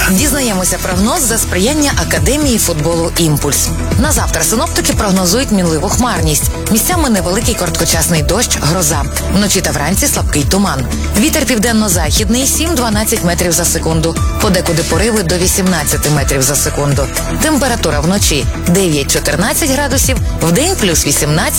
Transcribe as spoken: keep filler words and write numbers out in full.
Дізнаємося прогноз за сприяння Академії футболу «Імпульс». На завтра синоптики прогнозують мінливу хмарність. Місцями невеликий короткочасний дощ, гроза. Вночі та вранці слабкий туман. Вітер південно-західний сім-дванадцять метрів за секунду. Подекуди пориви до вісімнадцять метрів за секунду. Температура вночі дев'ять-чотирнадцять градусів, вдень плюс вісімнадцять.